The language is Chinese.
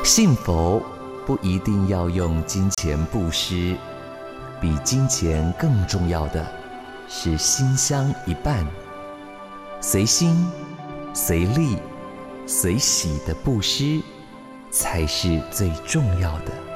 信佛不一定要用金钱布施，比金钱更重要的是心相一伴，随心、随力、随喜的布施，才是最重要的。